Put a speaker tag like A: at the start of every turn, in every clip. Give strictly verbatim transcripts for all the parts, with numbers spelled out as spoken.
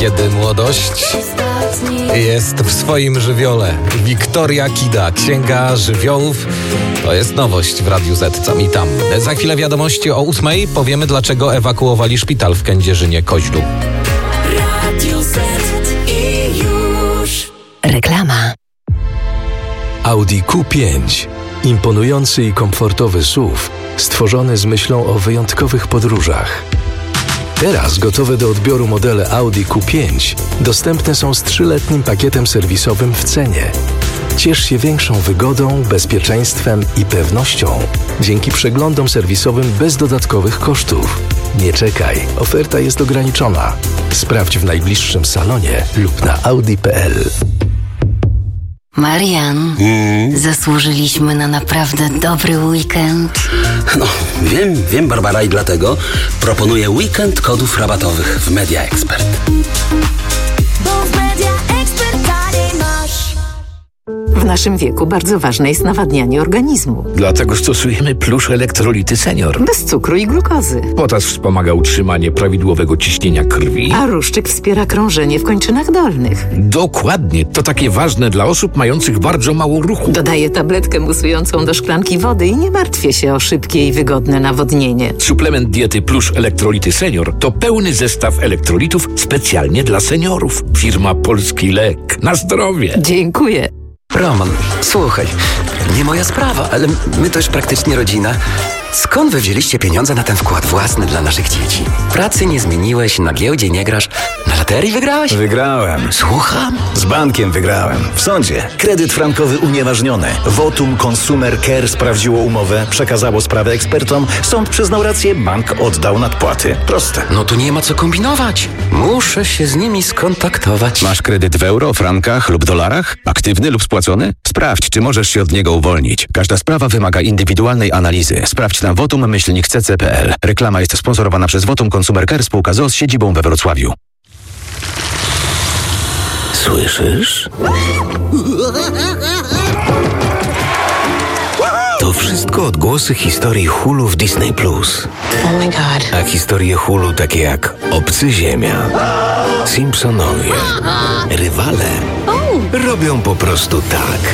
A: Kiedy młodość jest w swoim żywiole. Wiktoria Kida, Księga Żywiołów. To jest nowość w Radiu Z, co mi tam. Za chwilę wiadomości o ósmej powiemy, dlaczego ewakuowali szpital w Kędzierzynie-Koźlu.
B: Radio Z i już.
C: Reklama.
D: Audi Q pięć. Imponujący i komfortowy S U V, stworzony z myślą o wyjątkowych podróżach. Teraz gotowe do odbioru modele Audi Q pięć dostępne są z trzyletnim pakietem serwisowym w cenie. Ciesz się większą wygodą, bezpieczeństwem i pewnością dzięki przeglądom serwisowym bez dodatkowych kosztów. Nie czekaj, oferta jest ograniczona. Sprawdź w najbliższym salonie lub na audi kropka p l.
C: Marian,
E: Mm.
C: zasłużyliśmy na naprawdę dobry weekend.
E: No, wiem, wiem, Barbara, i dlatego proponuję weekend kodów rabatowych w Media Expert.
B: Bo w Media Expert taniej masz.
F: W naszym wieku bardzo ważne jest nawadnianie organizmu.
G: Dlatego stosujemy Plusz Elektrolity Senior.
F: Bez cukru i glukozy.
G: Potas wspomaga utrzymanie prawidłowego ciśnienia krwi.
F: A ruszczyk wspiera krążenie w kończynach dolnych.
G: Dokładnie, to takie ważne dla osób mających bardzo mało ruchu.
F: Dodaję tabletkę musującą do szklanki wody i nie martwię się o szybkie i wygodne nawodnienie.
G: Suplement diety Plusz Elektrolity Senior to pełny zestaw elektrolitów specjalnie dla seniorów. Firma Polski Lek. Na zdrowie!
F: Dziękuję.
H: Roman, słuchaj, nie moja sprawa, ale my to już praktycznie rodzina. Skąd wy wzięliście pieniądze na ten wkład własny dla naszych dzieci? Pracy nie zmieniłeś, na giełdzie nie grasz, na loterii wygrałeś?
I: Wygrałem.
H: Słucham?
I: Z bankiem wygrałem. W sądzie. Kredyt frankowy unieważniony. Votum Consumer Care sprawdziło umowę, przekazało sprawę ekspertom, sąd przyznał rację, bank oddał nadpłaty. Proste.
H: No tu nie ma co kombinować. Muszę się z nimi skontaktować.
J: Masz kredyt w euro, frankach lub dolarach? Aktywny lub spłacony? Sprawdź, czy możesz się od niego uwolnić. Każda sprawa wymaga indywidualnej analizy. Sprawdź na votum myślnik c c kropka p l. Reklama jest sponsorowana przez Votum Consumer Care spółka z o o z siedzibą we Wrocławiu.
E: Słyszysz? To wszystko odgłosy historii Hulu w Disney plus.
C: Oh my god.
E: A historie Hulu takie jak Obcy Ziemia, Simpsonowie, Rywale robią po prostu tak.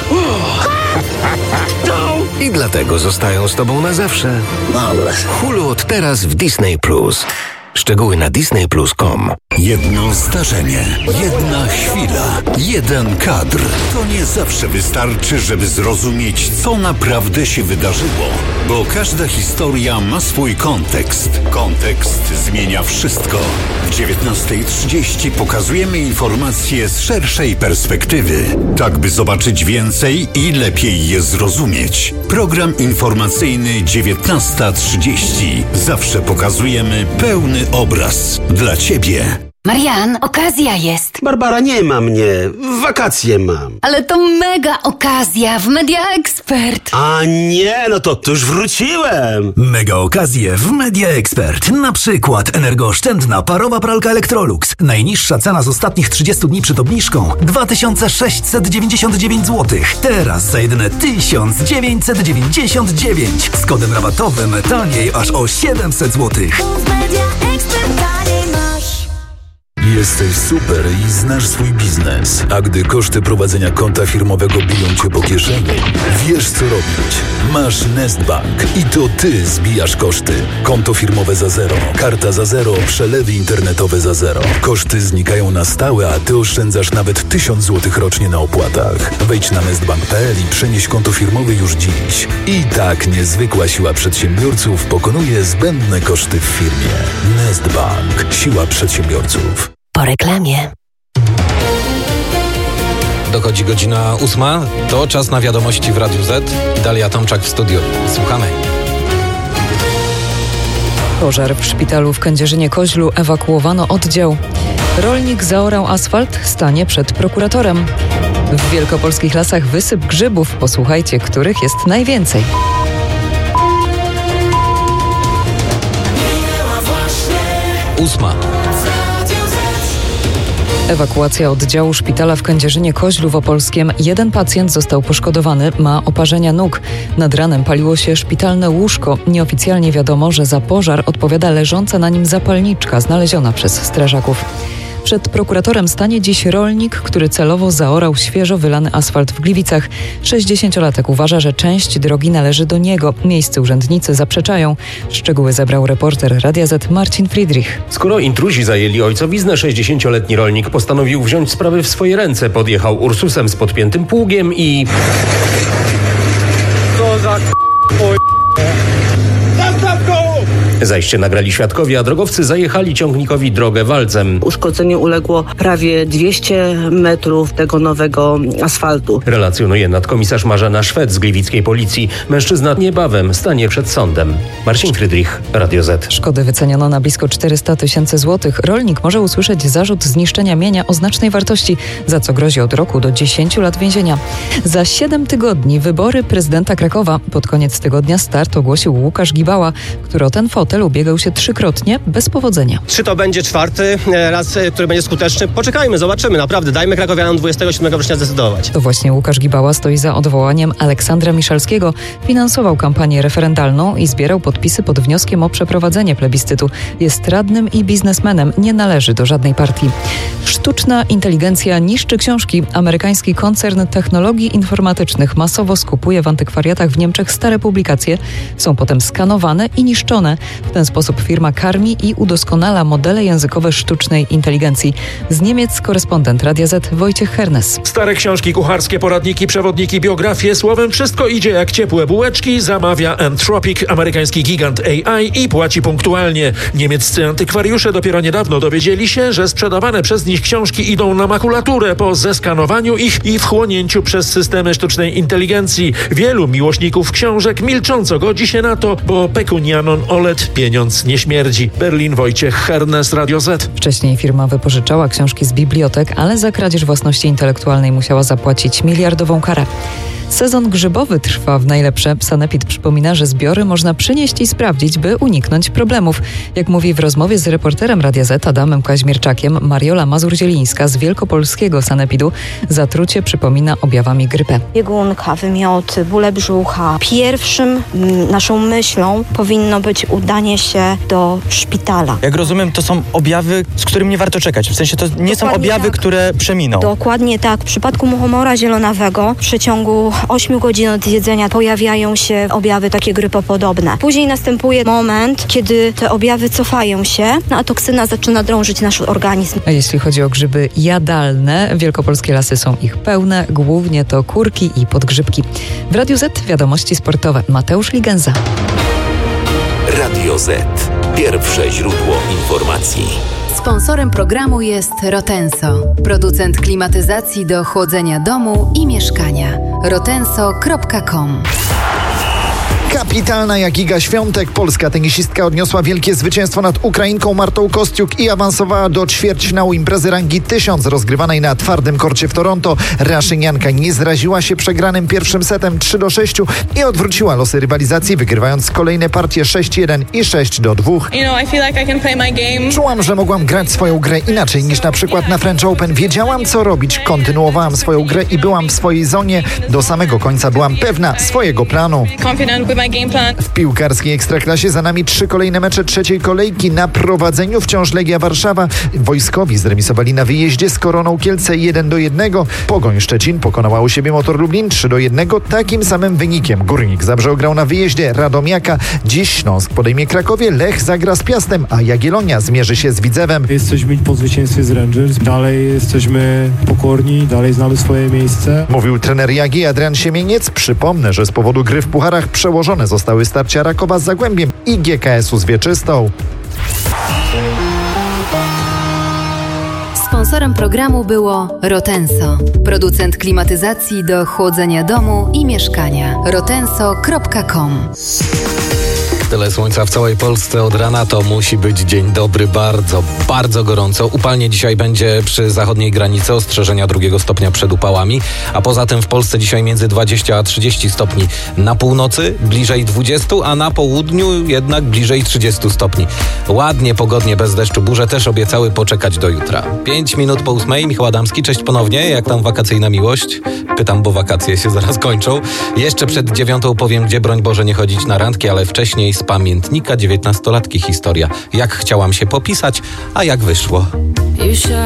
E: I dlatego zostają z tobą na zawsze. Hulu od teraz w Disney plus. Szczegóły na disney plus kropka com.
K: Jedno zdarzenie, jedna chwila, jeden kadr. To nie zawsze wystarczy, żeby zrozumieć, co naprawdę się wydarzyło. Bo każda historia ma swój kontekst. Kontekst zmienia wszystko. W dziewiętnasta trzydzieści pokazujemy informacje z szerszej perspektywy. Tak, by zobaczyć więcej i lepiej je zrozumieć. Program informacyjny dziewiętnasta trzydzieści. Zawsze pokazujemy pełny obraz. Dla Ciebie.
C: Marian, okazja jest.
E: Barbara, nie ma mnie. Wakacje mam.
C: Ale to mega okazja w Media Expert.
E: A nie, no to, to już wróciłem.
L: Mega okazje w Media Expert. Na przykład energooszczędna parowa pralka Electrolux. Najniższa cena z ostatnich trzydziestu dni przed obniżką dwa tysiące sześćset dziewięćdziesiąt dziewięć złotych. Teraz za jedyne tysiąc dziewięćset dziewięćdziesiąt dziewięć. Z kodem rabatowym taniej aż o siedemset złotych.
D: Jesteś super i znasz swój biznes. A gdy koszty prowadzenia konta firmowego biją cię po kieszeni, wiesz co robić. Masz Nestbank i to ty zbijasz koszty. Konto firmowe za zero, karta za zero, przelewy internetowe za zero. Koszty znikają na stałe, a ty oszczędzasz nawet tysiąc złotych rocznie na opłatach. Wejdź na nestbank kropka p l i przenieś konto firmowe już dziś. I tak niezwykła siła przedsiębiorców pokonuje zbędne koszty w firmie. Nestbank. Siła przedsiębiorców.
C: Po reklamie.
A: Dochodzi godzina ósma. To czas na wiadomości w Radiu Z. Dalia Tomczak w studiu. Słuchamy.
M: Pożar w szpitalu w Kędzierzynie-Koźlu, ewakuowano oddział. Rolnik zaorał asfalt, stanie przed prokuratorem. W wielkopolskich lasach wysyp grzybów. Posłuchajcie, których jest najwięcej.
A: Ósma.
M: Ewakuacja oddziału szpitala w Kędzierzynie-Koźlu w Opolskiem. Jeden pacjent został poszkodowany, ma oparzenia nóg. Nad ranem paliło się szpitalne łóżko. Nieoficjalnie wiadomo, że za pożar odpowiada leżąca na nim zapalniczka znaleziona przez strażaków. W Przed prokuratorem stanie dziś rolnik, który celowo zaorał świeżo wylany asfalt w Gliwicach. sześćdziesięciolatek uważa, że część drogi należy do niego. Miejscy urzędnicy zaprzeczają. Szczegóły zebrał reporter Radia Z Marcin Friedrich.
N: Skoro intruzi zajęli ojcowiznę, sześćdziesięcioletni rolnik postanowił wziąć sprawy w swoje ręce. Podjechał Ursusem z podpiętym pługiem i... Co za Zajście nagrali świadkowie, a drogowcy zajechali ciągnikowi drogę walcem.
O: Uszkodzeniu uległo prawie dwieście metrów tego nowego asfaltu.
N: Relacjonuje nadkomisarz Marzena Szwed z gliwickiej policji. Mężczyzna niebawem stanie przed sądem. Marcin Friedrich, Radio Z.
M: Szkody wyceniono na blisko czterysta tysięcy złotych. Rolnik może usłyszeć zarzut zniszczenia mienia o znacznej wartości, za co grozi od roku do dziesięciu lat więzienia. Za siedem tygodni wybory prezydenta Krakowa. Pod koniec tygodnia start ogłosił Łukasz Gibała, który o ten fotel ubiegał się trzykrotnie bez powodzenia.
P: Czy to będzie czwarty raz, który będzie skuteczny? Poczekajmy, zobaczymy. Naprawdę, dajmy krakowianom dwudziestego siódmego września zdecydować.
M: To właśnie Łukasz Gibała stoi za odwołaniem Aleksandra Miszalskiego. Finansował kampanię referendalną i zbierał podpisy pod wnioskiem o przeprowadzenie plebiscytu. Jest radnym i biznesmenem, nie należy do żadnej partii. Sztuczna inteligencja niszczy książki. Amerykański koncern technologii informatycznych masowo skupuje w antykwariatach w Niemczech stare publikacje. Są potem skanowane i niszczone. W ten sposób firma karmi i udoskonala modele językowe sztucznej inteligencji. Z Niemiec korespondent Radia Z Wojciech Hernes.
Q: Stare książki kucharskie, poradniki, przewodniki, biografie, słowem wszystko idzie jak ciepłe bułeczki, zamawia Anthropic, amerykański gigant A I i płaci punktualnie. Niemieccy antykwariusze dopiero niedawno dowiedzieli się, że sprzedawane przez nich książki idą na makulaturę po zeskanowaniu ich i wchłonięciu przez systemy sztucznej inteligencji. Wielu miłośników książek milcząco godzi się na to, bo pekunianon olet pieniądz nie śmierdzi. Berlin, Wojciech Hernes, Radio Z.
M: Wcześniej firma wypożyczała książki z bibliotek, ale za kradzież własności intelektualnej musiała zapłacić miliardową karę. Sezon grzybowy trwa w najlepsze. Sanepid przypomina, że zbiory można przynieść i sprawdzić, by uniknąć problemów. Jak mówi w rozmowie z reporterem Radia Z Adamem Kaźmierczakiem, Mariola Mazur-Zielińska z wielkopolskiego Sanepidu zatrucie przypomina objawami grypy.
R: Biegunka, wymioty, bóle brzucha. Pierwszym m, naszą myślą powinno być udanie się do szpitala.
S: Jak rozumiem, to są objawy, z którymi nie warto czekać. W sensie to nie Dokładnie są objawy, tak. które przeminą.
R: Dokładnie tak. W przypadku muchomora zielonawego w przeciągu ośmiu godzin od jedzenia pojawiają się objawy takie grypopodobne. Później następuje moment, kiedy te objawy cofają się, a toksyna zaczyna drążyć nasz organizm.
M: A jeśli chodzi o grzyby jadalne, wielkopolskie lasy są ich pełne, głównie to kurki i podgrzybki. W Radiu Z wiadomości sportowe. Mateusz Ligenza.
E: Radio Z. Pierwsze źródło informacji.
C: Sponsorem programu jest Rotenso, producent klimatyzacji do chłodzenia domu i mieszkania. rotenso kropka com.
T: Kapitalna jak Iga Świątek, polska tenisistka odniosła wielkie zwycięstwo nad Ukrainką Martą Kostiuk i awansowała do ćwierćfinału imprezy rangi tysiąc rozgrywanej na twardym korcie w Toronto. Raszynianka nie zraziła się przegranym pierwszym setem trzy do sześciu i odwróciła losy rywalizacji, wygrywając kolejne partie sześć jeden i sześć do dwóch. Czułam, że mogłam grać swoją grę inaczej niż na przykład na French Open. Wiedziałam, co robić, kontynuowałam swoją grę i byłam w swojej zonie. Do samego końca byłam pewna swojego planu. W piłkarskiej Ekstraklasie za nami trzy kolejne mecze trzeciej kolejki. Na prowadzeniu wciąż Legia Warszawa. Wojskowi zremisowali na wyjeździe z Koroną Kielce jeden do jednego. Pogoń Szczecin pokonała u siebie Motor Lublin trzy do jednego. Takim samym wynikiem Górnik Zabrze grał na wyjeździe Radomiaka. Dziś Śląsk podejmie Krakowie, Lech zagra z Piastem, a Jagiellonia zmierzy się z Widzewem.
U: Jesteśmy po zwycięstwie z Rangers. Dalej jesteśmy pokorni, dalej znamy swoje miejsce.
T: Mówił trener Jagi Adrian Siemieniec. Przypomnę, że z powodu gry w pucharach przełożone zostały starcia Rakowa z Zagłębiem i G K S u z Wieczystą.
C: Sponsorem programu było Rotenso, producent klimatyzacji do chłodzenia domu i mieszkania. rotenso kropka com.
A: Tyle słońca w całej Polsce od rana, to musi być dzień dobry, bardzo, bardzo gorąco. Upalnie dzisiaj będzie przy zachodniej granicy, ostrzeżenia drugiego stopnia przed upałami, a poza tym w Polsce dzisiaj między dwadzieścia a trzydzieści stopni. Na północy bliżej dwudziestu, a na południu jednak bliżej trzydziestu stopni. Ładnie, pogodnie, bez deszczu. Burze też obiecały poczekać do jutra. Pięć minut po ósmej, Michał Adamski, cześć ponownie. Jak tam wakacyjna miłość? Pytam, bo wakacje się zaraz kończą. Jeszcze przed dziewiątą powiem, gdzie broń Boże nie chodzić na randki, ale wcześniej z pamiętnika dziewiętnastolatki historia. Jak chciałam się popisać, a jak wyszło.